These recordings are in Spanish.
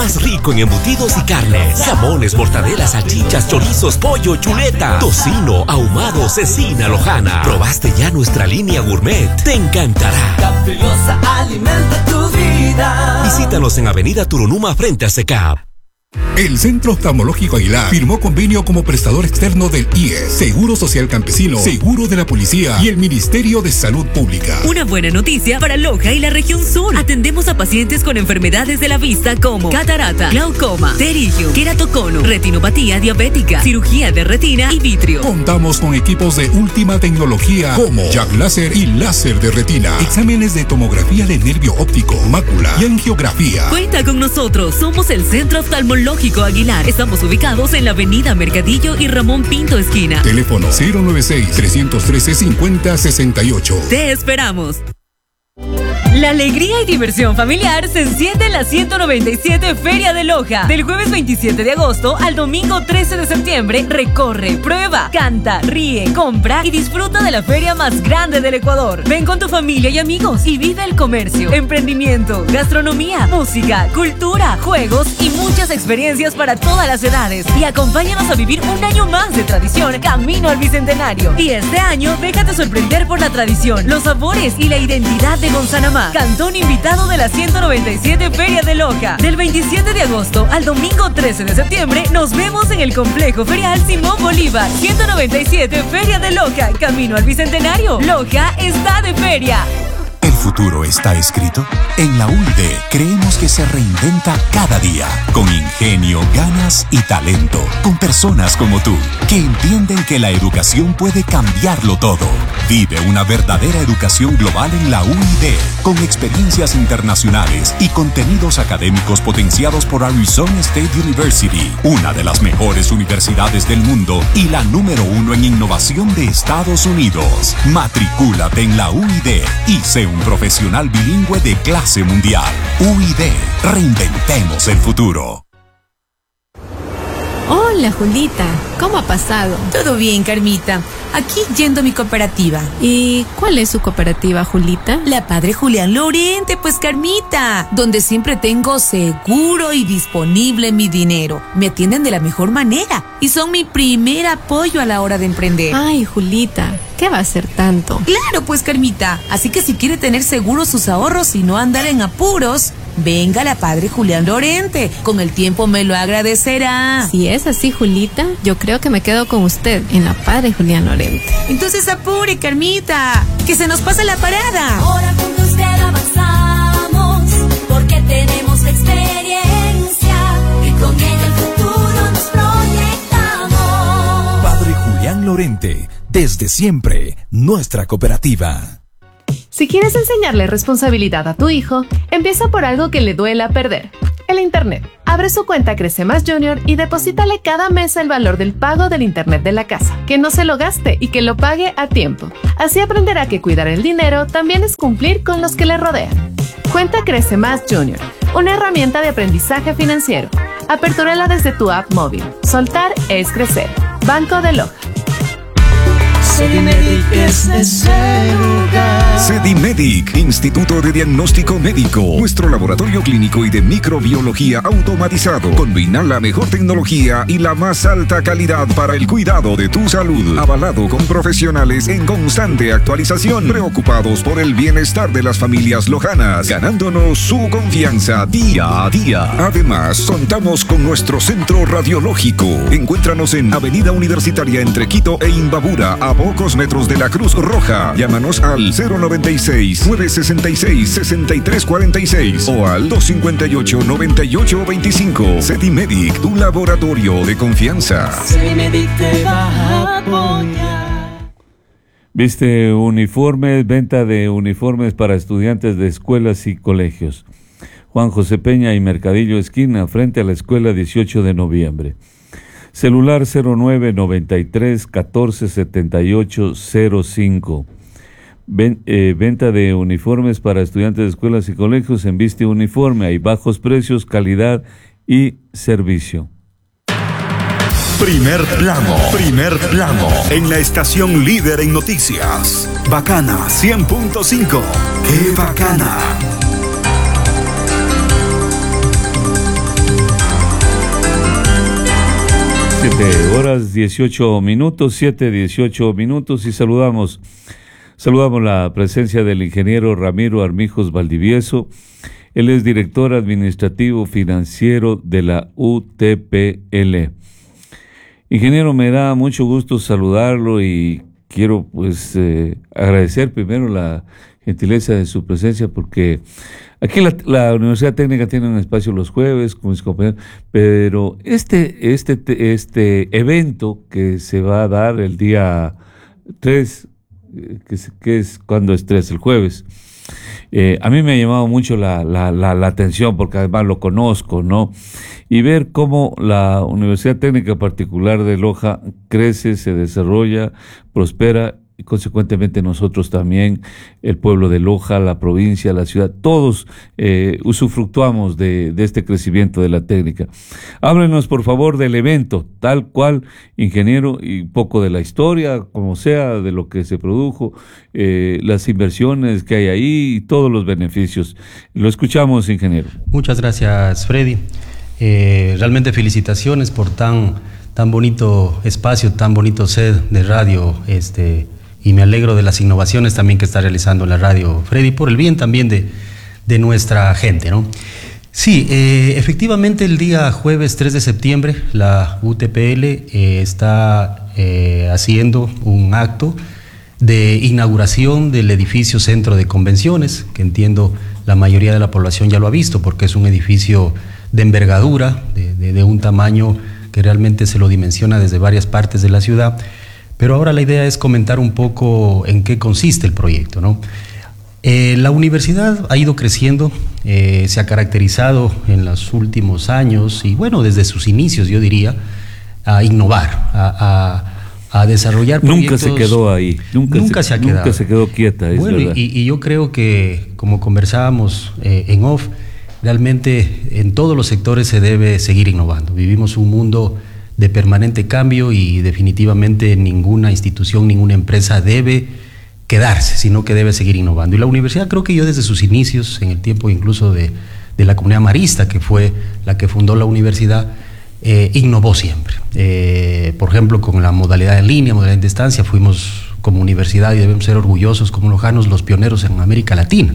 más rico en embutidos y carnes. Jamones, mortadelas, salchichas, chorizos, pollo, chuleta, tocino, ahumado, cecina, lojana. ¿Probaste ya nuestra línea gourmet? Te encantará. Capillosa alimenta tu vida. Visítanos en Avenida Turunuma frente a SECAP. El Centro Oftalmológico Aguilar firmó convenio como prestador externo del IES, Seguro Social Campesino, Seguro de la Policía y el Ministerio de Salud Pública. Una buena noticia para Loja y la región sur. Atendemos a pacientes con enfermedades de la vista como catarata, glaucoma, pterigio, queratocono, retinopatía diabética, cirugía de retina y vitrio. Contamos con equipos de última tecnología como Jack Láser y láser de retina, exámenes de tomografía de nervio óptico, mácula y angiografía. Cuenta con nosotros, somos el Centro Oftalmológico Aguilar. Estamos ubicados en la avenida Mercadillo y Ramón Pinto esquina. Teléfono 096-313-5068. Te esperamos. La alegría y diversión familiar se enciende en la 197 Feria de Loja. Del jueves 27 de agosto al domingo 13 de septiembre, recorre, prueba, canta, ríe, compra y disfruta de la feria más grande del Ecuador. Ven con tu familia y amigos y vive el comercio, emprendimiento, gastronomía, música, cultura, juegos y muchas experiencias para todas las edades. Y acompáñanos a vivir un año más de tradición camino al Bicentenario. Y este año, déjate sorprender por la tradición, los sabores y la identidad de Gonzanamá. Cantón invitado de la 197 Feria de Loja. Del 27 de agosto al domingo 13 de septiembre, nos vemos en el Complejo Ferial Simón Bolívar. 197 Feria de Loja, camino al Bicentenario. Loja está de feria. ¿El futuro está escrito? En la UID creemos que se reinventa cada día, con ingenio, ganas y talento, con personas como tú, que entienden que la educación puede cambiarlo todo. Vive una verdadera educación global en la UID, con experiencias internacionales y contenidos académicos potenciados por Arizona State University, una de las mejores universidades del mundo y la número 1 en innovación de Estados Unidos. Matricúlate en la UID y sé un profesional bilingüe de clase mundial. UID, reinventemos el futuro. Hola, Julita. ¿Cómo ha pasado? Todo bien, Carmita. Aquí yendo a mi cooperativa. ¿Y cuál es su cooperativa, Julita? La Padre Julián Lorente, pues, Carmita. Donde siempre tengo seguro y disponible mi dinero. Me atienden de la mejor manera y son mi primer apoyo a la hora de emprender. Ay, Julita, ¿qué va a ser tanto? Claro, pues, Carmita. Así que si quiere tener seguros sus ahorros y no andar en apuros, venga a la Padre Julián Lorente. Con el tiempo me lo agradecerá. Si es así, Julita, yo creo que me quedo con usted en la Padre Julián Lorente. Entonces apure, Carmita, que se nos pasa la parada. Ahora con usted avanzamos, porque tenemos la experiencia y con ella el futuro nos proyectamos. Padre Julián Lorente, desde siempre, nuestra cooperativa. Si quieres enseñarle responsabilidad a tu hijo, empieza por algo que le duela perder: el internet. Abre su cuenta Crece Más Junior y deposítale cada mes el valor del pago del internet de la casa. Que no se lo gaste y que lo pague a tiempo. Así aprenderá que cuidar el dinero también es cumplir con los que le rodean. Cuenta Crece Más Junior, una herramienta de aprendizaje financiero. Apертúrala desde tu app móvil. Soltar es crecer. Banco de Loja. Sedimedic es ese lugar. Sedimedic, Instituto de Diagnóstico Médico. Nuestro laboratorio clínico y de microbiología automatizado combina la mejor tecnología y la más alta calidad para el cuidado de tu salud. Avalado con profesionales en constante actualización, preocupados por el bienestar de las familias lojanas, ganándonos su confianza día a día. Además, contamos con nuestro centro radiológico. Encuéntranos en Avenida Universitaria entre Quito e Imbabura, a pocos metros de la Cruz Roja. Llámanos al 096-966-6346 o al 258-9825. Sedimedic, tu laboratorio de confianza. Sedimedic te va a apoyar. Viste uniformes, venta de uniformes para estudiantes de escuelas y colegios. Juan José Peña y Mercadillo esquina, frente a la escuela 18 de noviembre. Celular 0993 14 78 05. Venta de uniformes para estudiantes de escuelas y colegios en Viste Uniforme. Hay bajos precios, calidad y servicio. Primer plano, en la estación líder en noticias. Bacana 100.5. ¡Qué bacana! Horas 18 minutos, 7:18 minutos, y saludamos la presencia del ingeniero Ramiro Armijos Valdivieso. Él es director administrativo financiero de la UTPL. Ingeniero, me da mucho gusto saludarlo y quiero agradecer primero la gentileza de su presencia, porque aquí la Universidad Técnica tiene un espacio los jueves con mis compañeros, pero este evento que se va a dar el día 3, que es cuando es 3, el jueves, a mí me ha llamado mucho la atención, porque además lo conozco, ¿no? Y ver cómo la Universidad Técnica Particular de Loja crece, se desarrolla, prospera, y consecuentemente nosotros también, el pueblo de Loja, la provincia, la ciudad, todos usufructuamos de este crecimiento de la técnica. Háblenos por favor del evento, tal cual, ingeniero, y un poco de la historia, como sea, de lo que se produjo, las inversiones que hay ahí y todos los beneficios. Lo escuchamos, ingeniero. Muchas gracias, Freddy. Realmente felicitaciones por tan bonito espacio, tan bonito set de radio, y me alegro de las innovaciones también que está realizando la radio, Freddy, por el bien también de nuestra gente, ¿no? Sí, efectivamente el día jueves 3 de septiembre la UTPL está haciendo un acto de inauguración del edificio Centro de Convenciones, que entiendo la mayoría de la población ya lo ha visto, porque es un edificio de envergadura, de un tamaño que realmente se lo dimensiona desde varias partes de la ciudad. Pero ahora la idea es comentar un poco en qué consiste el proyecto, ¿no? La universidad ha ido creciendo, se ha caracterizado en los últimos años, y bueno, desde sus inicios yo diría, a innovar, a desarrollar proyectos. Nunca se quedó ahí, nunca se ha quedado. Nunca se quedó quieta, es verdad. Y yo creo que, como conversábamos en off, realmente en todos los sectores se debe seguir innovando. Vivimos un mundo de permanente cambio y definitivamente ninguna institución, ninguna empresa debe quedarse, sino que debe seguir innovando. Y la universidad, creo que yo desde sus inicios, en el tiempo incluso de la comunidad marista, que fue la que fundó la universidad, innovó siempre. Por ejemplo, con la modalidad en línea, modalidad en distancia, fuimos como universidad, y debemos ser orgullosos como lojanos, los pioneros en América Latina.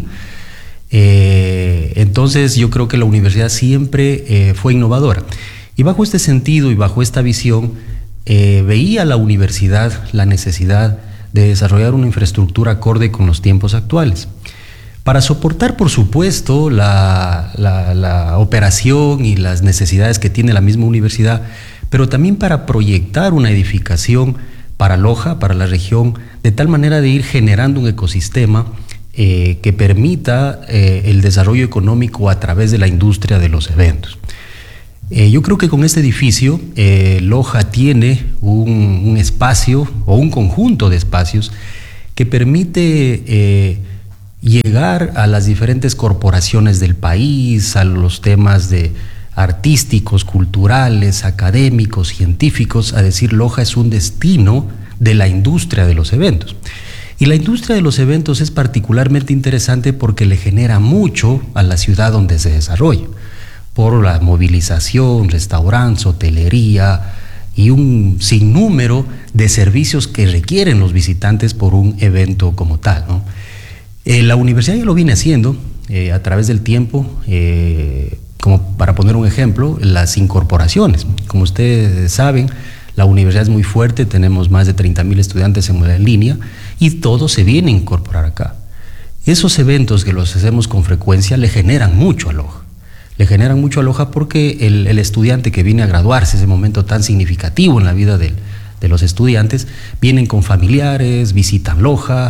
Entonces yo creo que la universidad siempre fue innovadora. Y bajo este sentido y bajo esta visión, veía la universidad la necesidad de desarrollar una infraestructura acorde con los tiempos actuales, para soportar, por supuesto, la operación y las necesidades que tiene la misma universidad, pero también para proyectar una edificación para Loja, para la región, de tal manera de ir generando un ecosistema que permita el desarrollo económico a través de la industria de los eventos. Yo creo que con este edificio Loja tiene un espacio o un conjunto de espacios que permite llegar a las diferentes corporaciones del país, a los temas artísticos, culturales, académicos, científicos, a decir Loja es un destino de la industria de los eventos. Y la industria de los eventos es particularmente interesante porque le genera mucho a la ciudad donde se desarrolla, por la movilización, restaurantes, hotelería y un sinnúmero de servicios que requieren los visitantes por un evento como tal, ¿no? La universidad ya lo viene haciendo a través del tiempo, como para poner un ejemplo, las incorporaciones. Como ustedes saben, la universidad es muy fuerte, tenemos más de 30,000 estudiantes en modalidad en línea y todos se vienen a incorporar acá. Esos eventos que los hacemos con frecuencia le generan mucho a Loja. Le generan mucho a Loja porque el estudiante que viene a graduarse, ese momento tan significativo en la vida de los estudiantes, vienen con familiares, visitan Loja,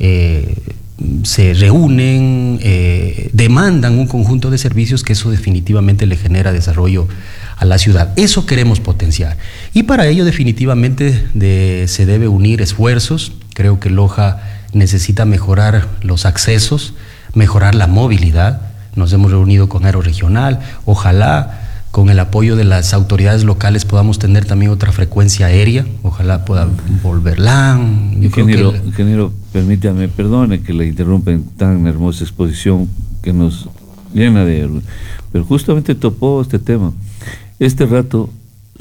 se reúnen, demandan un conjunto de servicios que eso definitivamente le genera desarrollo a la ciudad. Eso queremos potenciar. Y para ello definitivamente se debe unir esfuerzos. Creo que Loja necesita mejorar los accesos, mejorar la movilidad. Nos hemos reunido con Aeroregional, ojalá con el apoyo de las autoridades locales podamos tener también otra frecuencia aérea, ojalá pueda volver LAN. Ingeniero, permítame, perdone que le interrumpa en tan hermosa exposición que nos llena de... Pero justamente topó este tema. Este rato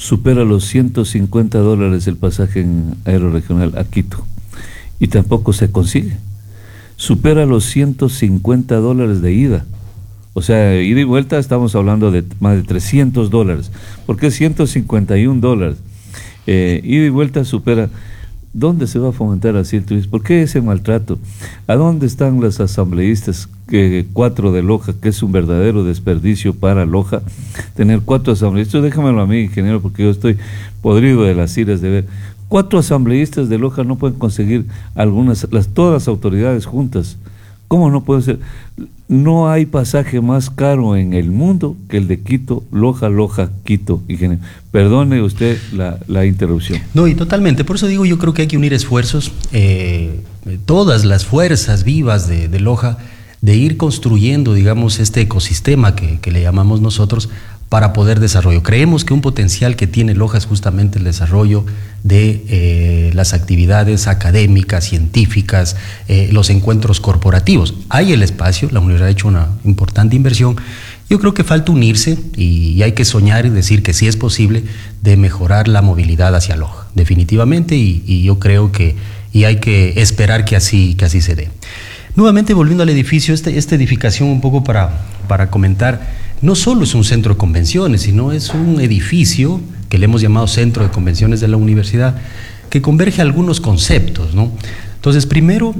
supera los $150 el pasaje en aeroregional a Quito y tampoco se consigue. Supera los $150 de ida. O sea, ida y vuelta estamos hablando de más de $300. ¿Por qué $151? Ida y vuelta supera. ¿Dónde se va a fomentar así el turismo? ¿Por qué ese maltrato? ¿A dónde están los asambleístas? 4 de Loja, que es un verdadero desperdicio para Loja, tener 4 asambleístas. Déjamelo a mí, ingeniero, porque yo estoy podrido de las iras de ver. 4 asambleístas de Loja no pueden conseguir todas las autoridades juntas. ¿Cómo no puede ser? No hay pasaje más caro en el mundo que el de Quito, Loja, Quito, ingeniero. Perdone usted la interrupción. No, y totalmente. Por eso digo, yo creo que hay que unir esfuerzos, todas las fuerzas vivas de Loja, de ir construyendo, digamos, este ecosistema que le llamamos nosotros, para poder desarrollo. Creemos que un potencial que tiene Loja es justamente el desarrollo de las actividades académicas, científicas, los encuentros corporativos. Hay el espacio, la universidad ha hecho una importante inversión. Yo creo que falta unirse y hay que soñar y decir que sí es posible de mejorar la movilidad hacia Loja, definitivamente, y yo creo que hay que esperar que así se dé. Nuevamente, volviendo al edificio, esta edificación un poco para comentar, no solo es un centro de convenciones, sino es un edificio que le hemos llamado Centro de Convenciones de la Universidad, que converge algunos conceptos, ¿no? Entonces, primero,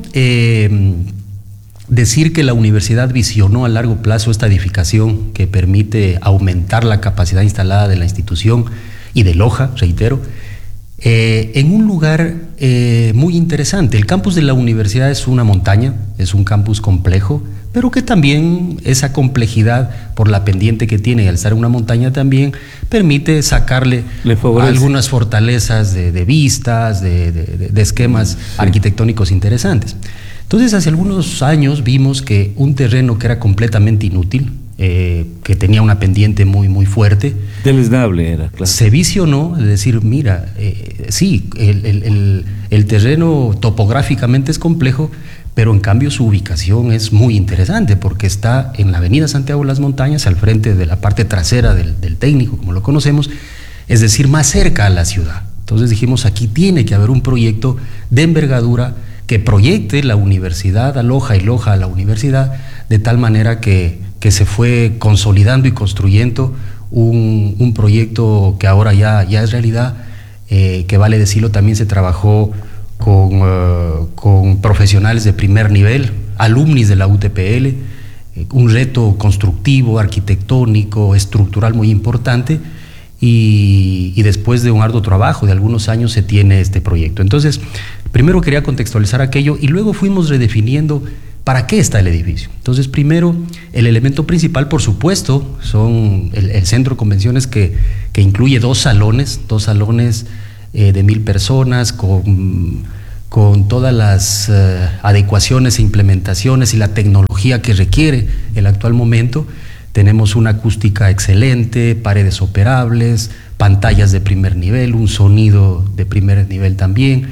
decir que la universidad visionó a largo plazo esta edificación que permite aumentar la capacidad instalada de la institución y de Loja, reitero, en un lugar muy interesante. El campus de la universidad es una montaña, es un campus complejo, pero que también esa complejidad por la pendiente que tiene y al estar en una montaña también permite sacarle algunas fortalezas de vistas, de esquemas arquitectónicos interesantes. Entonces, hace algunos años vimos que un terreno que era completamente inútil, que tenía una pendiente muy fuerte, deleznable era, claro, se visionó, es decir, mira, sí, el terreno topográficamente es complejo, pero en cambio su ubicación es muy interesante porque está en la avenida Santiago de las Montañas, al frente de la parte trasera del técnico, como lo conocemos, es decir, más cerca a la ciudad. Entonces dijimos, aquí tiene que haber un proyecto de envergadura que proyecte la universidad a Loja y Loja a la universidad, de tal manera que se fue consolidando y construyendo un proyecto que ahora ya es realidad, que vale decirlo, también se trabajó con profesionales de primer nivel, alumnis de la UTPL, un reto constructivo, arquitectónico, estructural muy importante, y después de un arduo trabajo de algunos años se tiene este proyecto. Entonces, primero quería contextualizar aquello y luego fuimos redefiniendo para qué está el edificio. Entonces, primero, el elemento principal, por supuesto, son el centro de convenciones que incluye dos salones de 1,000 personas, con todas las adecuaciones e implementaciones y la tecnología que requiere el actual momento. Tenemos una acústica excelente, paredes operables, pantallas de primer nivel, un sonido de primer nivel también,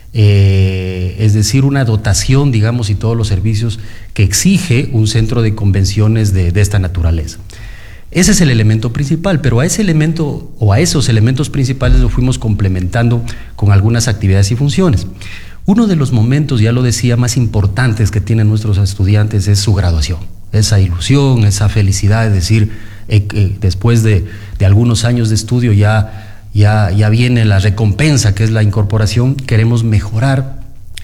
es decir, una dotación, digamos, y todos los servicios que exige un centro de convenciones de esta naturaleza. Ese es el elemento principal, pero a ese elemento o a esos elementos principales lo fuimos complementando con algunas actividades y funciones. Uno de los momentos, ya lo decía, más importantes que tienen nuestros estudiantes es su graduación. Esa ilusión, esa felicidad, es decir, después de algunos años de estudio ya viene la recompensa, que es la incorporación. Queremos mejorar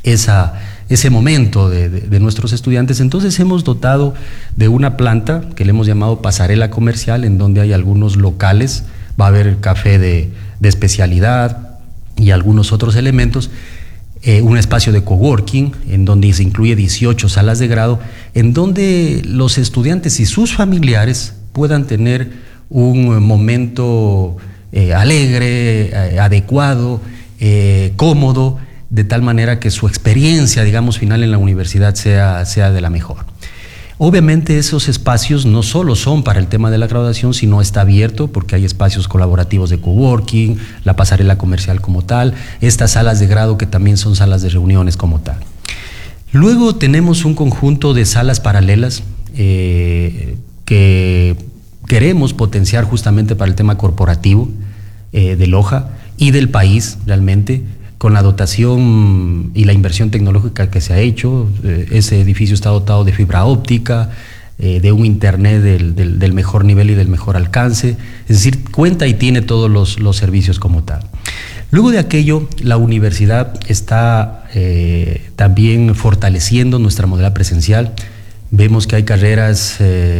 ese momento de nuestros estudiantes. Entonces hemos dotado de una planta que le hemos llamado pasarela comercial, en donde hay algunos locales, va a haber café de especialidad y algunos otros elementos, un espacio de coworking en donde se incluye 18 salas de grado, en donde los estudiantes y sus familiares puedan tener un momento alegre, adecuado, cómodo, de tal manera que su experiencia, digamos, final en la universidad sea de la mejor. Obviamente esos espacios no solo son para el tema de la graduación, sino está abierto porque hay espacios colaborativos de coworking, la pasarela comercial como tal, estas salas de grado que también son salas de reuniones como tal. Luego tenemos un conjunto de salas paralelas que queremos potenciar justamente para el tema corporativo. de Loja y del país realmente, con la dotación y la inversión tecnológica que se ha hecho. Ese edificio está dotado de fibra óptica, de un internet del mejor nivel y del mejor alcance, es decir, cuenta y tiene todos los servicios como tal. Luego de aquello, la universidad está también fortaleciendo nuestra modalidad presencial. Vemos que hay carreras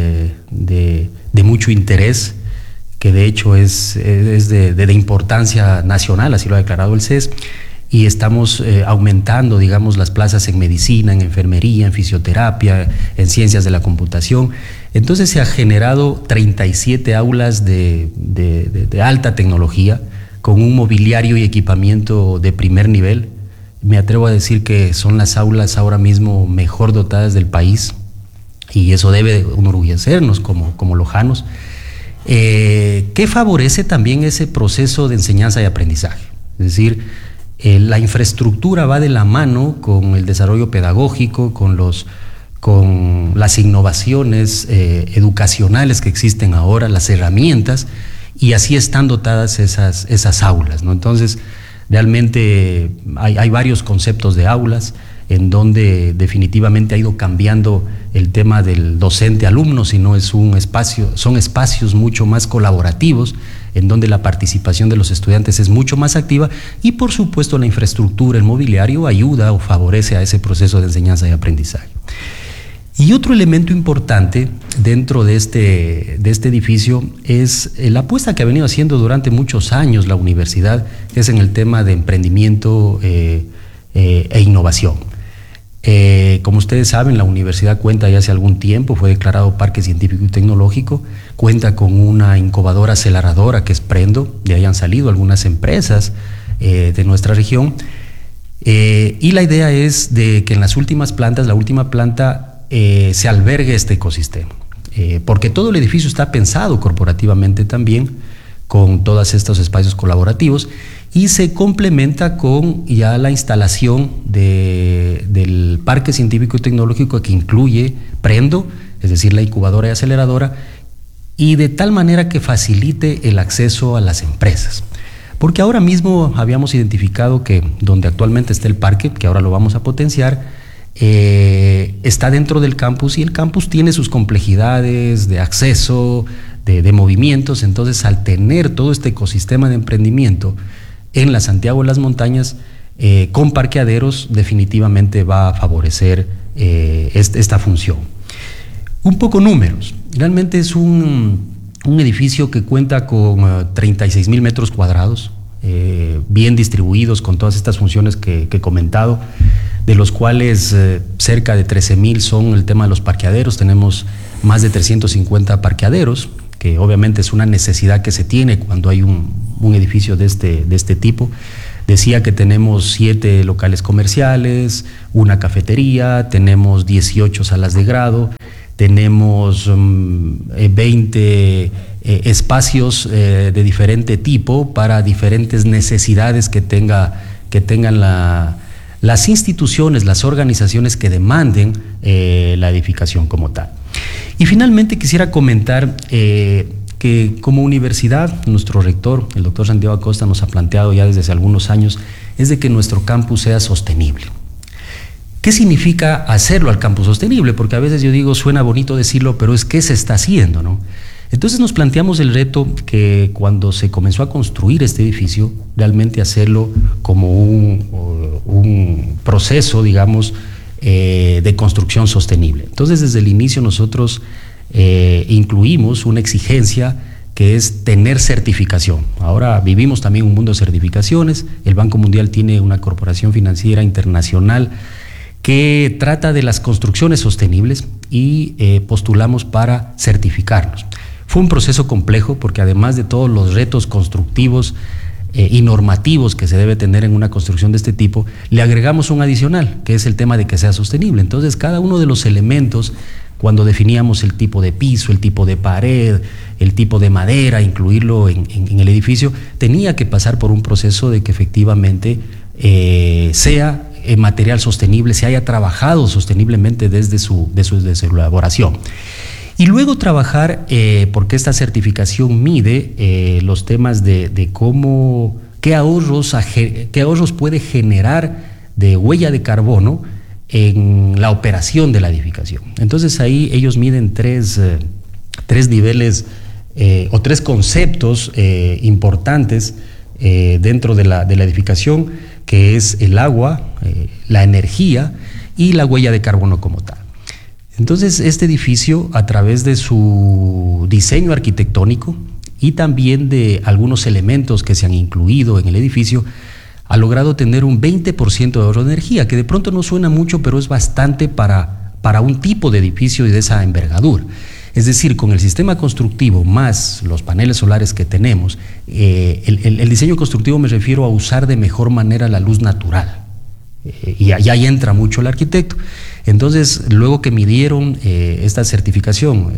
de mucho interés, que de hecho es de importancia nacional, así lo ha declarado el CES, y estamos aumentando, digamos, las plazas en medicina, en enfermería, en fisioterapia, en ciencias de la computación. Entonces se ha generado 37 aulas de alta tecnología, con un mobiliario y equipamiento de primer nivel. Me atrevo a decir que son las aulas ahora mismo mejor dotadas del país, y eso debe enorgullecernos como lojanos, que favorece también ese proceso de enseñanza y aprendizaje. Es decir, la infraestructura va de la mano con el desarrollo pedagógico, con las innovaciones educacionales que existen ahora, las herramientas, y así están dotadas esas aulas, ¿no? Entonces, realmente hay varios conceptos de aulas en donde definitivamente ha ido cambiando el tema del docente-alumno, sino son espacios mucho más colaborativos, en donde la participación de los estudiantes es mucho más activa, y por supuesto la infraestructura, el mobiliario ayuda o favorece a ese proceso de enseñanza y aprendizaje. Y otro elemento importante dentro de este edificio es la apuesta que ha venido haciendo durante muchos años la universidad, que es en el tema de emprendimiento e innovación. Como ustedes saben, la universidad cuenta ya hace algún tiempo, fue declarado Parque Científico y Tecnológico, cuenta con una incubadora aceleradora que es Prendo, de ahí han salido algunas empresas de nuestra región, y la idea es de que en las últimas plantas, la última planta, se albergue este ecosistema, porque todo el edificio está pensado corporativamente también, con todos estos espacios colaborativos, y se complementa con ya la instalación del Parque Científico y Tecnológico, que incluye Prendo, es decir, la incubadora y aceleradora, y de tal manera que facilite el acceso a las empresas. Porque ahora mismo habíamos identificado que donde actualmente está el parque, que ahora lo vamos a potenciar, está dentro del campus, y el campus tiene sus complejidades de acceso, de movimientos. Entonces, al tener todo este ecosistema de emprendimiento en la Santiago de las Montañas, con parqueaderos, definitivamente va a favorecer esta función. Un poco números. Realmente es un edificio que cuenta con 36,000 metros cuadrados, bien distribuidos con todas estas funciones que he comentado, de los cuales cerca de 13,000 son el tema de los parqueaderos. Tenemos más de 350 parqueaderos, que obviamente es una necesidad que se tiene cuando hay un edificio de este tipo. Decía que tenemos 7 locales comerciales, una cafetería, tenemos 18 salas de grado, tenemos 20 espacios de diferente tipo para diferentes necesidades que tengan las instituciones, las organizaciones que demanden la edificación como tal. Y finalmente quisiera comentar que como universidad, nuestro rector, el doctor Santiago Acosta, nos ha planteado ya desde hace algunos años, es de que nuestro campus sea sostenible. ¿Qué significa hacerlo al campus sostenible? Porque a veces yo digo, suena bonito decirlo, pero es que se está haciendo, ¿no? Entonces nos planteamos el reto que cuando se comenzó a construir este edificio, realmente hacerlo como un proceso, digamos, de construcción sostenible. Entonces, desde el inicio nosotros incluimos una exigencia que es tener certificación. Ahora vivimos también un mundo de certificaciones. El Banco Mundial tiene una corporación financiera internacional que trata de las construcciones sostenibles, y postulamos para certificarnos. Fue un proceso complejo porque además de todos los retos constructivos y normativos que se debe tener en una construcción de este tipo, le agregamos un adicional, que es el tema de que sea sostenible. Entonces, cada uno de los elementos, cuando definíamos el tipo de piso, el tipo de pared, el tipo de madera, incluirlo en el edificio, tenía que pasar por un proceso de que efectivamente sea material sostenible, se haya trabajado sosteniblemente desde su elaboración. Y luego trabajar, porque esta certificación mide los temas de cómo, qué ahorros puede generar de huella de carbono en la operación de la edificación. Entonces ahí ellos miden tres niveles o tres conceptos importantes dentro de la edificación, que es el agua, la energía y la huella de carbono como tal. Entonces, este edificio, a través de su diseño arquitectónico y también de algunos elementos que se han incluido en el edificio, ha logrado tener un 20% de ahorro de energía, que de pronto no suena mucho, pero es bastante para un tipo de edificio y de esa envergadura. Es decir, con el sistema constructivo más los paneles solares que tenemos, el diseño constructivo me refiero a usar de mejor manera la luz natural. Y ahí entra mucho el arquitecto. Entonces, luego que midieron esta certificación,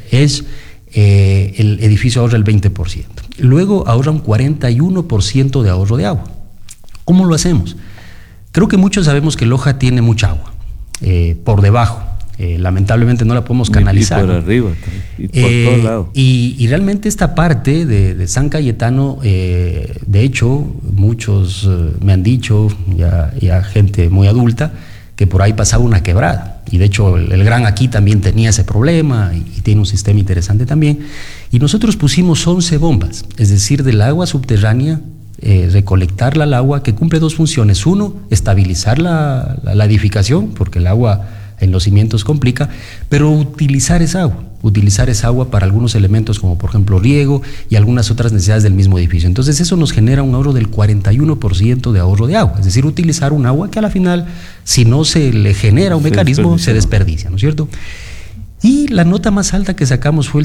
el edificio ahorra el 20%. Luego ahorra un 41% de ahorro de agua. ¿Cómo lo hacemos? Creo que muchos sabemos que Loja tiene mucha agua por debajo. Lamentablemente no la podemos canalizar. Y por arriba, y por todos lados. Y realmente esta parte de San Cayetano, de hecho, muchos me han dicho, ya gente muy adulta, que por ahí pasaba una quebrada. Y de hecho el Gran Aquí también tenía ese problema y tiene un sistema interesante también. Y nosotros pusimos 11 bombas, es decir, del agua subterránea, recolectarla al agua, que cumple dos funciones. Uno, estabilizar la edificación, porque el agua en los cimientos complica, pero utilizar esa agua para algunos elementos como por ejemplo riego y algunas otras necesidades del mismo edificio. Entonces eso nos genera un ahorro del 41% de ahorro de agua, es decir, utilizar un agua que a la final, si no se le genera un mecanismo, se desperdicia, ¿no es cierto? Y la nota más alta que sacamos fue el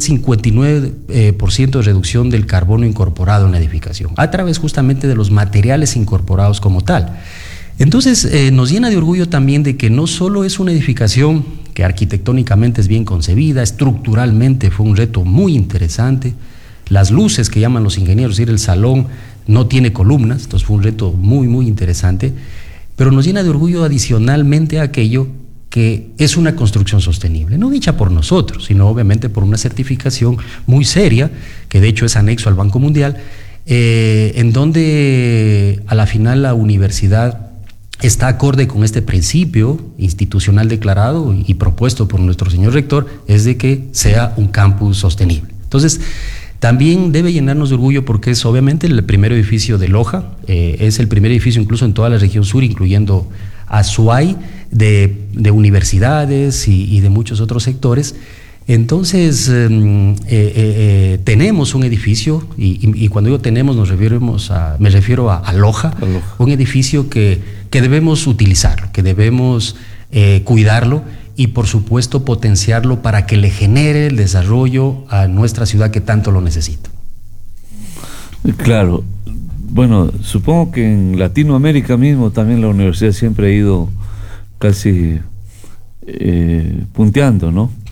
59% de reducción del carbono incorporado en la edificación, a través justamente de los materiales incorporados como tal. Entonces nos llena de orgullo también de que no solo es una edificación que arquitectónicamente es bien concebida, estructuralmente fue un reto muy interesante, las luces que llaman los ingenieros, es decir, el salón no tiene columnas, entonces fue un reto muy muy interesante, pero nos llena de orgullo adicionalmente aquello que es una construcción sostenible, no dicha por nosotros, sino obviamente por una certificación muy seria, que de hecho es anexo al Banco Mundial, en donde a la final la universidad está acorde con este principio institucional declarado y propuesto por nuestro señor rector, es de que sea un campus sostenible. Entonces, también debe llenarnos de orgullo porque es obviamente el primer edificio de Loja, es el primer edificio incluso en toda la región sur, incluyendo Azuay, de universidades y de muchos otros sectores. Entonces, tenemos un edificio, y cuando digo tenemos me refiero a Loja, un edificio que debemos utilizarlo, que debemos cuidarlo y por supuesto potenciarlo para que le genere el desarrollo a nuestra ciudad que tanto lo necesita. Claro, bueno, supongo que en Latinoamérica mismo también la universidad siempre ha ido casi punteando, ¿no?